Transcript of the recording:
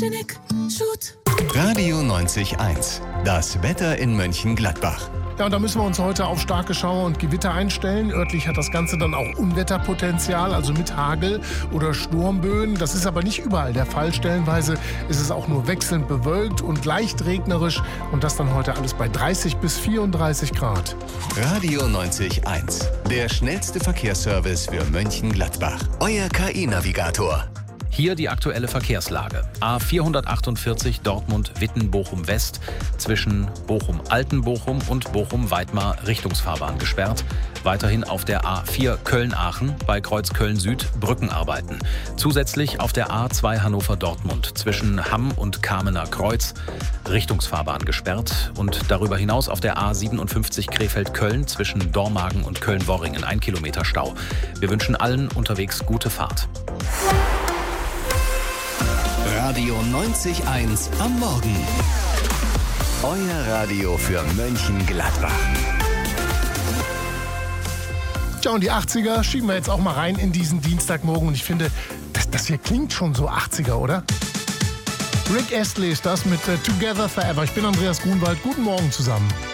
Genick, Shoot. Radio 90.1. Das Wetter in Mönchengladbach. Ja, und da müssen wir uns heute auf starke Schauer und Gewitter einstellen. Örtlich hat das Ganze dann auch Unwetterpotenzial, also mit Hagel oder Sturmböen. Das ist aber nicht überall der Fall. Stellenweise ist es auch nur wechselnd bewölkt und leicht regnerisch. Und das dann heute alles bei 30 bis 34 Grad. Radio 90.1. Der schnellste Verkehrsservice für Mönchengladbach. Euer KI-Navigator. Hier die aktuelle Verkehrslage. A448 Dortmund-Witten-Bochum West zwischen Bochum-Altenbochum und Bochum-Weidmar Richtungsfahrbahn gesperrt. Weiterhin auf der A4 Köln-Aachen bei Kreuz Köln-Süd Brückenarbeiten. Zusätzlich auf der A2 Hannover-Dortmund zwischen Hamm und Kamener Kreuz Richtungsfahrbahn gesperrt. Und darüber hinaus auf der A57 Krefeld-Köln zwischen Dormagen und Köln-Worringen 1 Kilometer Stau. Wir wünschen allen unterwegs gute Fahrt. Radio 90.1 am Morgen. Euer Radio für Mönchengladbach. Tja, und die 80er schieben wir jetzt auch mal rein in diesen Dienstagmorgen. Und ich finde, das hier klingt schon so 80er, oder? Rick Astley ist das mit Together Forever. Ich bin Andreas Grunwald. Guten Morgen zusammen.